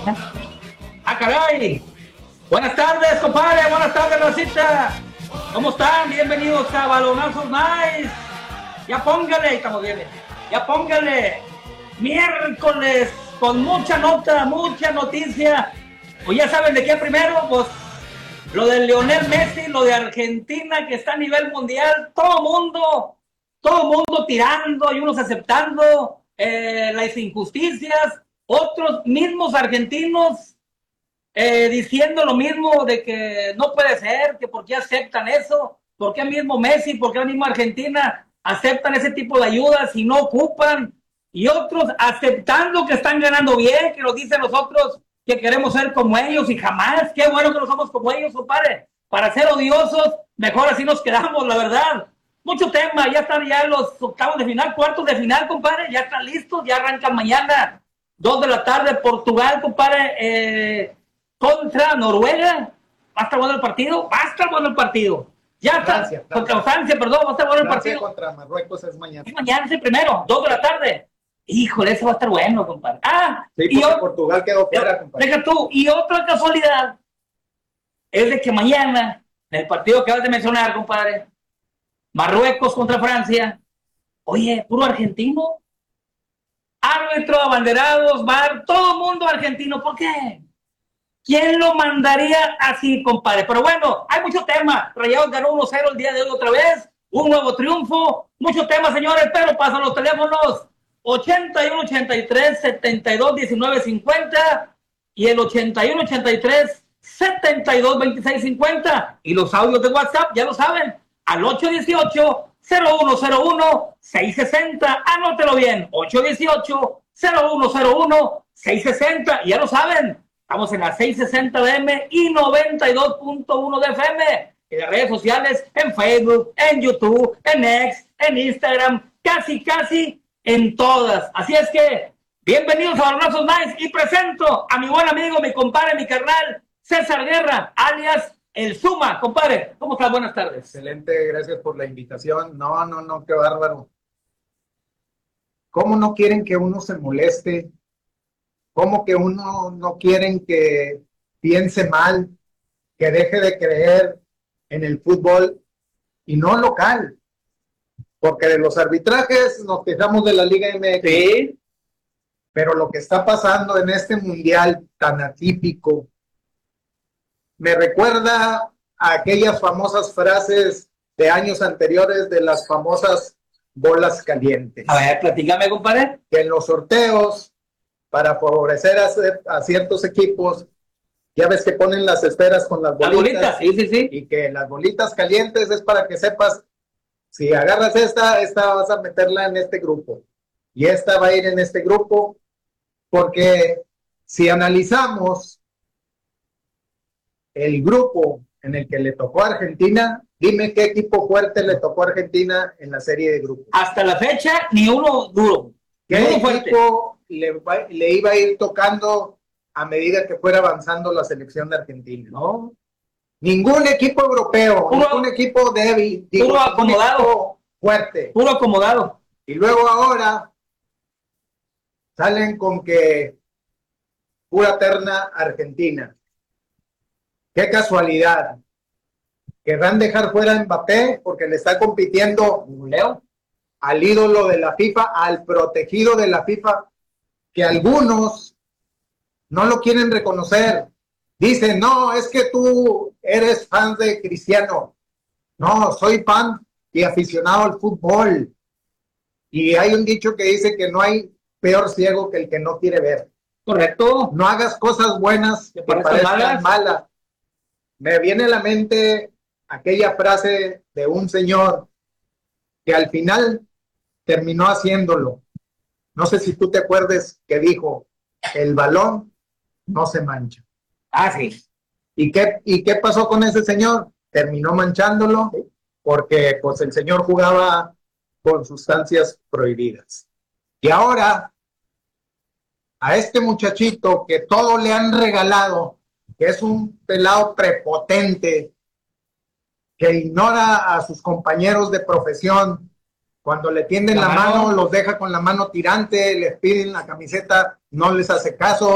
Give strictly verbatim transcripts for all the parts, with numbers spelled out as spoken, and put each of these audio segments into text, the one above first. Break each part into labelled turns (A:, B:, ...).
A: ¡Ah, caray! Buenas tardes, compadre, buenas tardes, Rosita. ¿Cómo están? Bienvenidos a Balonazos Nice. Ya póngale, estamos bien. Ya póngale. Miércoles, con mucha nota, mucha noticia. Pues ya saben de qué primero, pues lo de Lionel Messi, lo de Argentina, que está a nivel mundial. Todo mundo, todo mundo tirando y unos aceptando eh, las injusticias. Otros mismos argentinos eh, diciendo lo mismo de que no puede ser, que por qué aceptan eso, por qué mismo Messi, por qué la misma Argentina aceptan ese tipo de ayudas y no ocupan, y otros aceptando que están ganando bien, que nos dicen nosotros que queremos ser como ellos y jamás, qué bueno que no somos como ellos, compadre, para ser odiosos, mejor así nos quedamos, la verdad. Mucho tema, ya están ya los octavos de final, cuartos de final, compadre, ya están listos, ya arrancan mañana. Dos de la tarde, Portugal, compadre, eh, contra Noruega. ¿Va a estar bueno el partido? Va a estar bueno el partido. Ya está.
B: Francia, Francia.
A: Contra Francia, perdón, va a estar bueno el
B: Francia
A: partido.
B: Contra Marruecos es mañana.
A: Es mañana, es el primero, dos de la tarde. Híjole, eso va a estar bueno, compadre. Ah,
B: sí,
A: y
B: porque Portugal quedó fuera, compadre.
A: Deja tú. Y otra casualidad es de que mañana, en el partido que acabas de mencionar, compadre, Marruecos contra Francia, oye, puro argentino. Árbitro, abanderados, bar, todo mundo argentino. ¿Por qué? ¿Quién lo mandaría así, compadre? Pero bueno, hay mucho tema. Rayados ganó uno cero el día de hoy otra vez. Un nuevo triunfo. Muchos temas, señores, pero pasan los teléfonos ochenta y uno ochenta y tres setenta y dos diecinueve cincuenta y el ochenta y uno ochenta y tres setenta y dos veintiséis cincuenta. Y los audios de WhatsApp, ya lo saben, al ocho dieciocho cero uno cero uno seis sesenta. Anótelo bien, ocho dieciocho cero uno cero uno seis sesenta. Y ya lo saben, estamos en la seiscientos sesenta de M y noventa y dos punto uno de F M. En las redes sociales, en Facebook, en YouTube, en X, en Instagram, casi, casi en todas. Así es que, bienvenidos a Balonazos Nice y presento a mi buen amigo, mi compadre, mi carnal, César Guerra, alias El Zuma. Compadre, ¿cómo estás? Buenas tardes.
B: Excelente, gracias por la invitación. No, no, no, qué bárbaro. ¿Cómo no quieren que uno se moleste? ¿Cómo que uno no quieren que piense mal, que deje de creer en el fútbol y no local? Porque de los arbitrajes nos quejamos de la Liga M X.
A: Sí.
B: Pero lo que está pasando en este mundial tan atípico me recuerda a aquellas famosas frases de años anteriores de las famosas bolas calientes.
A: A ver, platícame, compadre.
B: Que en los sorteos, para favorecer a, a ciertos equipos, ya ves que ponen las esferas con las bolitas.
A: Las bolitas, sí, sí, sí.
B: Y que las bolitas calientes es para que sepas, si agarras esta, esta vas a meterla en este grupo. Y esta va a ir en este grupo, porque si analizamos el grupo en el que le tocó a Argentina, dime qué equipo fuerte le tocó a Argentina en la serie de grupos.
A: Hasta la fecha, ni uno duro.
B: ¿Qué
A: ni uno
B: equipo le, le iba a ir tocando a medida que fuera avanzando la selección de Argentina?
A: No.
B: Ningún equipo europeo,
A: Puro,
B: ningún equipo débil,
A: digo, puro acomodado,
B: fuerte.
A: Puro acomodado.
B: Y luego ahora salen con que pura terna Argentina. Qué casualidad. Querrán dejar fuera a Mbappé porque le está compitiendo Leo al ídolo de la FIFA, al protegido de la FIFA, que algunos no lo quieren reconocer. Dicen, no, es que tú eres fan de Cristiano. No, soy fan y aficionado al fútbol. Y hay un dicho que dice que no hay peor ciego que el que no quiere ver.
A: Correcto.
B: No hagas cosas buenas que parezcan malas. malas. Me viene a la mente aquella frase de un señor que al final terminó haciéndolo. No sé si tú te acuerdes que dijo, el balón no se mancha.
A: Ah, sí.
B: ¿Y qué, y qué pasó con ese señor? Terminó manchándolo porque pues el señor jugaba con sustancias prohibidas. Y ahora, a este muchachito que todo le han regalado, que es un pelado prepotente, que ignora a sus compañeros de profesión, cuando le tienden la, la mano, mano, los deja con la mano tirante, les piden la camiseta, no les hace caso,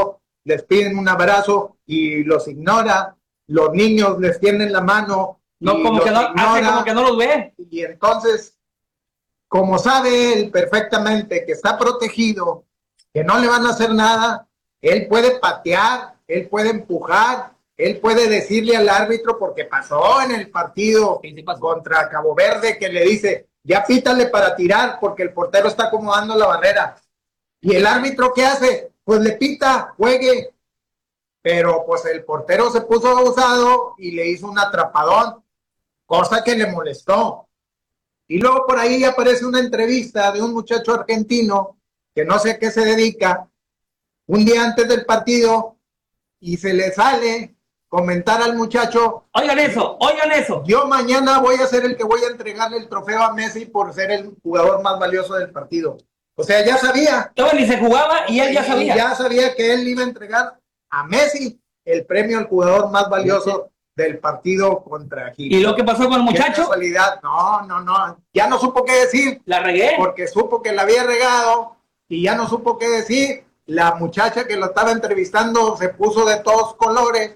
B: les piden un abrazo y los ignora, los niños les tienden la mano,
A: no, como que no, hace como que no los ve.
B: Y entonces, como sabe él perfectamente que está protegido, que no le van a hacer nada, él puede patear, él puede empujar, él puede decirle al árbitro, porque pasó en el partido
A: sí, sí pasó.
B: Contra Cabo Verde, que le dice, ya pítale para tirar, porque el portero está acomodando la barrera. ¿Y el árbitro qué hace? Pues le pita, juegue. Pero pues el portero se puso abusado y le hizo un atrapadón, cosa que le molestó. Y luego por ahí aparece una entrevista de un muchacho argentino que no sé a qué se dedica, un día antes del partido, y se le sale comentar al muchacho,
A: oigan eso, oigan eso.
B: Yo mañana voy a ser el que voy a entregarle el trofeo a Messi por ser el jugador más valioso del partido. O sea, ya sabía.
A: Todo ni se jugaba y él ya sabía.
B: Y ya sabía que él iba a entregar a Messi el premio al jugador más valioso sí. del partido contra Egipto.
A: ¿Y lo que pasó con el muchacho?
B: ¿Qué casualidad? No, no, no. Ya no supo qué decir.
A: La regué.
B: Porque supo que la había regado y ya no supo qué decir. La muchacha que lo estaba entrevistando se puso de todos colores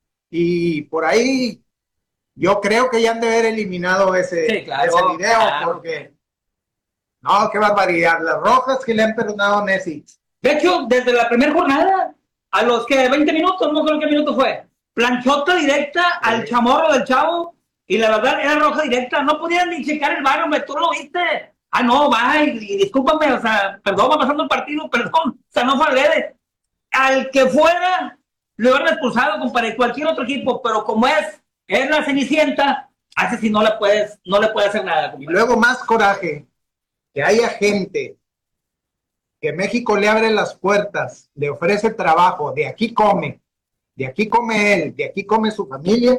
B: y por ahí yo creo que ya han de haber eliminado ese,
A: sí, claro,
B: ese video
A: claro.
B: porque no, qué barbaridad, las rojas que le han perdonado a Messi.
A: De hecho, desde la primera jornada, a los que veinte minutos, no sé qué minuto fue, planchota directa sí. al chamorro del chavo y la verdad era roja directa, no podían ni checar el bar, hombre, tú lo viste. Ah, no, va, y, y discúlpame, o sea, perdón, va pasando el partido, perdón, o sea, no fue adrede. Al que fuera, lo hubieran expulsado, compadre, cualquier otro equipo, pero como es, es la Cenicienta, hace si no le puedes, no le puede hacer nada.
B: Compadre. Y luego más coraje, que haya gente que México le abre las puertas, le ofrece trabajo, de aquí come, de aquí come él, de aquí come su familia,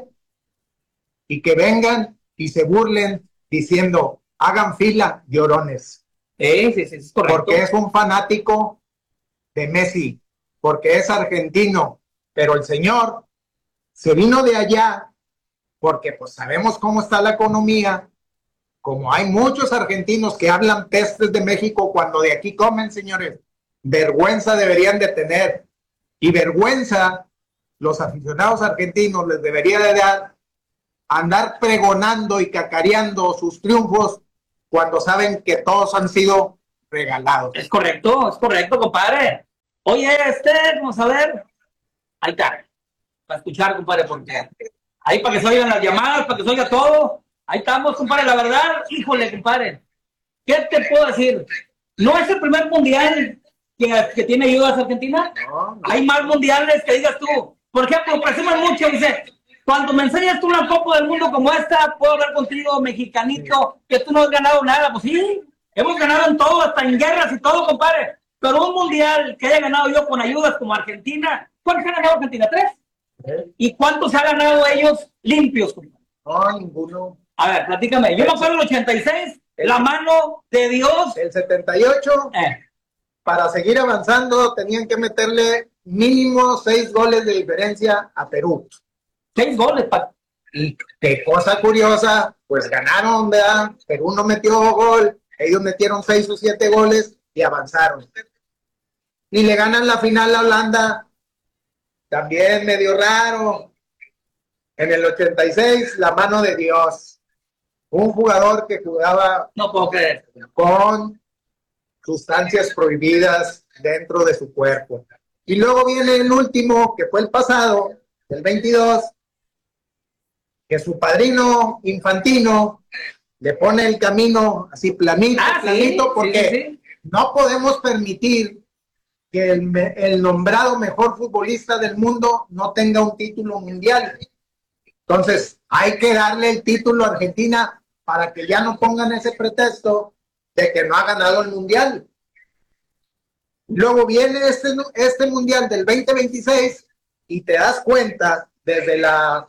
B: y que vengan y se burlen diciendo, hagan fila, llorones.
A: Sí, sí, sí, es correcto.
B: Porque es un fanático de Messi, porque es argentino, pero el señor se vino de allá porque pues sabemos cómo está la economía, como hay muchos argentinos que hablan pestes de México cuando de aquí comen, señores, vergüenza deberían de tener, y vergüenza los aficionados argentinos les debería de dar andar pregonando y cacareando sus triunfos cuando saben que todos han sido regalados.
A: Es correcto, es correcto, compadre. Oye, este, vamos a ver. Ahí está. Para escuchar, compadre, porque ahí para que se oigan las llamadas, para que se oiga todo. Ahí estamos, compadre. La verdad, híjole, compadre. ¿Qué te puedo decir? No es el primer mundial que, que tiene ayudas Argentina. No, no. Hay más mundiales que digas tú. Por ejemplo, presumen mucho, dice, cuando me enseñas tú una Copa del Mundo como esta, puedo hablar contigo, mexicanito, que tú no has ganado nada. Pues sí, hemos ganado en todo, hasta en guerras y todo, compadre. Pero un mundial que haya ganado yo con ayudas como Argentina, ¿cuántos ha ganado Argentina? ¿Tres? ¿Eh? ¿Y cuántos ha ganado ellos limpios, compadre?
B: No, ninguno.
A: A ver, platícame. Yo me acuerdo del ochenta y seis, el, la mano de Dios.
B: El setenta y ocho, eh. para seguir avanzando, tenían que meterle mínimo seis goles de diferencia a Perú.
A: Seis goles, pa.
B: Y qué cosa curiosa, pues ganaron, ¿verdad? Perú no metió gol, ellos metieron seis o siete goles y avanzaron. Y le ganan la final a Holanda, también medio raro. En el ochenta y seis, la mano de Dios. Un jugador que jugaba
A: no puedo creer.
B: con sustancias prohibidas dentro de su cuerpo. Y luego viene el último, que fue el pasado, el veintidós, que su padrino Infantino le pone el camino así planito,
A: ah,
B: planito,
A: sí,
B: porque
A: sí, sí.
B: no podemos permitir que el, el nombrado mejor futbolista del mundo no tenga un título mundial. Entonces, hay que darle el título a Argentina para que ya no pongan ese pretexto de que no ha ganado el mundial. Luego viene este, este mundial del veinte veintiséis y te das cuenta desde la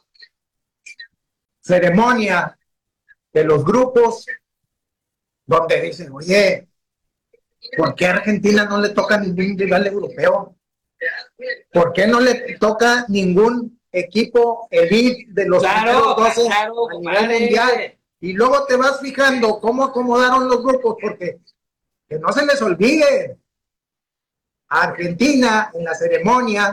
B: ceremonia de los grupos donde dicen, oye, ¿por qué a Argentina no le toca ningún rival europeo? ¿Por qué no le toca ningún equipo elite de los
A: claro,
B: doce
A: claro,
B: a nivel mundial? Y luego te vas fijando cómo acomodaron los grupos, porque que no se les olvide, a Argentina en la ceremonia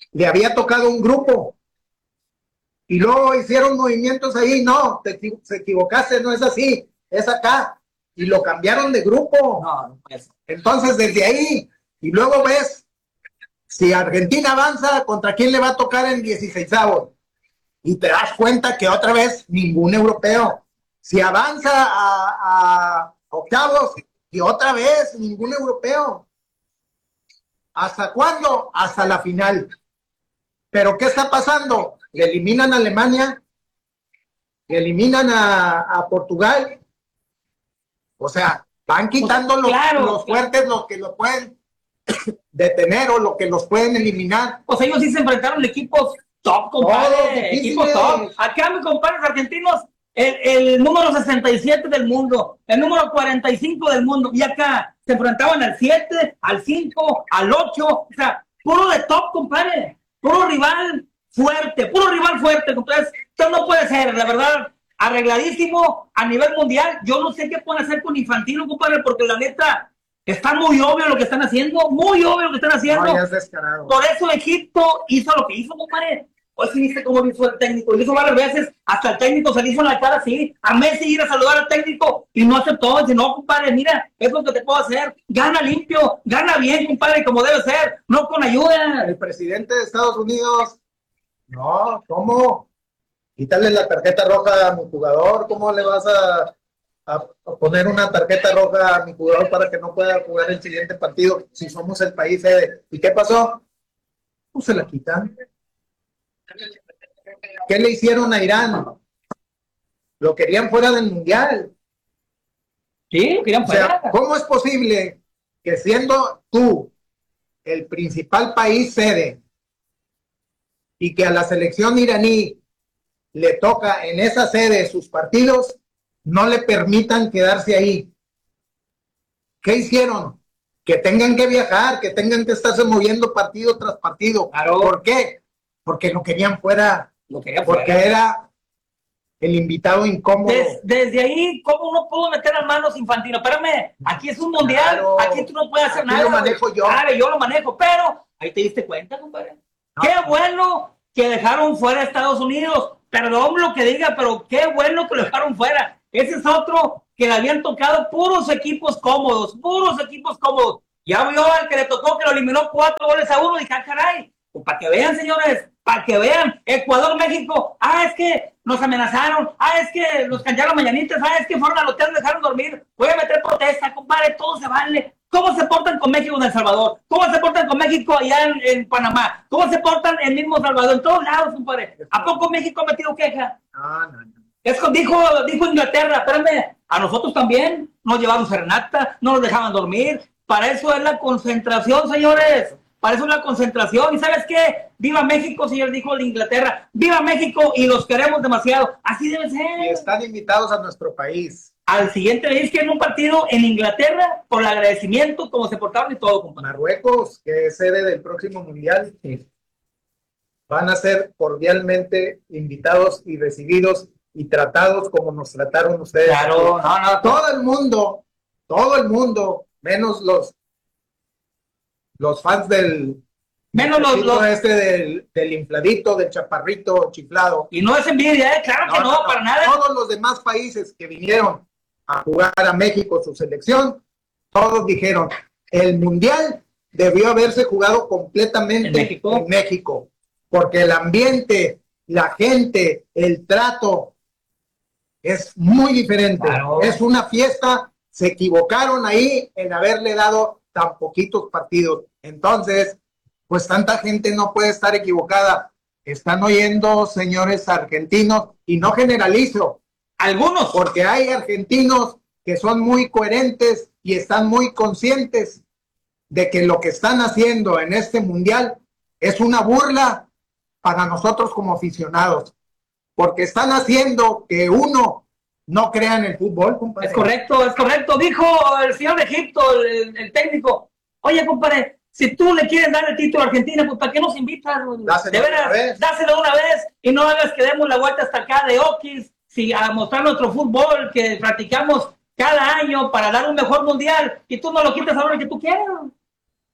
B: le había tocado un grupo. Y luego hicieron movimientos ahí, no, te, se equivocaste, no es así, es acá. Y lo cambiaron de grupo.
A: No, no puede ser.
B: Entonces, desde ahí, y luego ves, si Argentina avanza, ¿contra quién le va a tocar en dieciseisavos? Y te das cuenta que otra vez ningún europeo. Si avanza a, a octavos, y otra vez ningún europeo. ¿Hasta cuándo? Hasta la final. ¿Pero qué está pasando? Le eliminan a Alemania, le eliminan a, a Portugal. O sea, van quitando los,
A: claro,
B: los fuertes, los que los pueden detener o los que los pueden eliminar.
A: Pues ellos sí se enfrentaron equipos top, compadre. Equipos top. Acá, mis compadres argentinos, el, el número sesenta y siete del mundo, el número cuarenta y cinco del mundo. Y acá se enfrentaban al siete, al cinco, al ocho. O sea, puro de top, compadre. Puro rival fuerte, puro rival fuerte. Entonces, esto no puede ser, la verdad, arregladísimo a nivel mundial. Yo no sé qué pueden hacer con Infantino, compadre, porque la neta está muy obvio lo que están haciendo, muy obvio lo que están haciendo.
B: No, ya es descarado.
A: Por eso Egipto hizo lo que hizo, compadre. Hoy sí viste cómo hizo el técnico, lo hizo varias veces, hasta el técnico se le hizo en la cara así, a Messi ir a saludar al técnico y no aceptó, dice, no, compadre, mira, es lo que te puedo hacer, gana limpio, gana bien, compadre, como debe ser, no con ayuda.
B: El presidente de Estados Unidos, no, ¿cómo? Quítale la tarjeta roja a mi jugador, ¿cómo le vas a, a, a poner una tarjeta roja a mi jugador para que no pueda jugar el siguiente partido si somos el país sede? ¿Y qué pasó? Pues se la quitan. ¿Qué le hicieron a Irán? Lo querían fuera del mundial.
A: Sí, lo querían
B: O sea,
A: fuera.
B: ¿cómo es posible que siendo tú el principal país sede y que a la selección iraní le toca en esa sede sus partidos, no le permitan quedarse ahí? ¿Qué hicieron? Que tengan que viajar, que tengan que estarse moviendo partido tras partido.
A: Claro.
B: ¿Por qué? Porque lo querían fuera,
A: Lo querían
B: porque
A: fuera.
B: era el invitado incómodo.
A: Des, desde ahí, ¿cómo no puedo meter las manos Infantino? Espérame, aquí es un mundial,
B: Claro.
A: aquí tú no puedes hacer
B: Aquí
A: nada.
B: lo manejo yo.
A: Claro, yo lo manejo, pero ahí te diste cuenta, compadre.
B: No.
A: Qué bueno que dejaron fuera a Estados Unidos. Perdón lo que diga, pero qué bueno que lo dejaron fuera. Ese es otro que le habían tocado puros equipos cómodos, puros equipos cómodos. Ya vio al que le tocó que lo eliminó cuatro goles a uno y dije, ah, caray, pues para que vean, señores, para que vean, Ecuador, México, ah, es que nos amenazaron, ah, es que nos cantaron mañanitas, ah, es que fueron al hotel, dejaron dormir, voy a meter protesta, compadre, todo se vale. ¿Cómo se portan con México en El Salvador? ¿Cómo se portan con México allá en, en Panamá? ¿Cómo se portan en mismo Salvador? En todos lados, compadre. ¿A poco México ha metido queja?
B: No, no, no.
A: Es que dijo, dijo Inglaterra, espérame, a nosotros también nos llevaron serenata, no nos dejaban dormir. Para eso es la concentración, señores. Para eso es la concentración. ¿Y sabes qué? ¡Viva México, señor! Dijo de Inglaterra. ¡Viva México! Y los queremos demasiado. Así debe ser.
B: Y están invitados a nuestro país.
A: Al siguiente le que en un partido en Inglaterra por el agradecimiento, como se portaron y todo, compadre.
B: Marruecos, que es sede del próximo mundial, sí, van a ser cordialmente invitados y recibidos y tratados como nos trataron ustedes.
A: Claro, no, no.
B: Todo el mundo, todo el mundo, menos los los fans del
A: menos
B: del
A: los, los...
B: este del, del infladito, del chaparrito chiflado.
A: Y no es envidia, ¿eh? Claro no, que no, no, para nada.
B: Todos los demás países que vinieron a jugar a México su selección, todos dijeron, el mundial debió haberse jugado completamente
A: en México,
B: en México porque el ambiente, la gente, el trato es muy diferente. Claro. Es una fiesta, se equivocaron ahí en haberle dado tan poquitos partidos. Entonces, pues tanta gente no puede estar equivocada. Están oyendo, señores argentinos, y no generalizo.
A: Algunos.
B: Porque hay argentinos que son muy coherentes y están muy conscientes de que lo que están haciendo en este mundial es una burla para nosotros como aficionados. Porque están haciendo que uno no crea en el fútbol, compadre.
A: Es correcto, es correcto. Dijo el señor de Egipto, el, el técnico, oye, compadre, si tú le quieres dar el título a Argentina, pues ¿para qué nos invitas?
B: Dáselo
A: de veras,
B: una vez.
A: Dáselo una vez y no hagas que demos la vuelta hasta acá de Oquis, si a mostrar nuestro fútbol que practicamos cada año para dar un mejor mundial y tú no lo quitas ahora que tú quieras.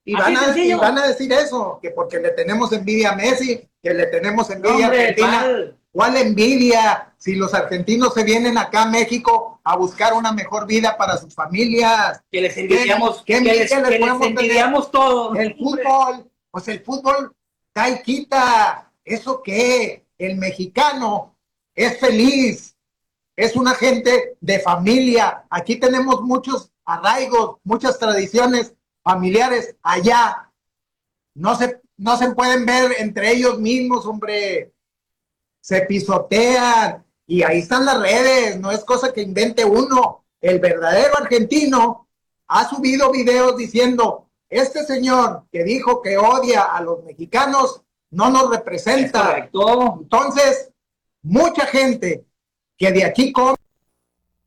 B: Y
A: Así
B: van, a, y
A: sencillo.
B: van a decir eso, que porque le tenemos envidia a Messi, que le tenemos envidia
A: Hombre,
B: a Argentina.
A: ¿cuál?
B: ¿Cuál envidia? Si los argentinos se vienen acá a México a buscar una mejor vida para sus familias.
A: Que les envidiamos,
B: ¿Qué, qué
A: que les,
B: envidia les
A: que les
B: podemos tener?
A: envidiamos todo.
B: El fútbol, pues el fútbol cae y quita. ¿Eso qué? El mexicano es feliz, es una gente de familia. Aquí tenemos muchos arraigos, muchas tradiciones familiares. Allá no se, no se pueden ver entre ellos mismos, hombre. Se pisotean y ahí están las redes, no es cosa que invente uno. El verdadero argentino ha subido videos diciendo, este señor que dijo que odia a los mexicanos no nos representa.
A: Es correcto.
B: Entonces, mucha gente que de aquí come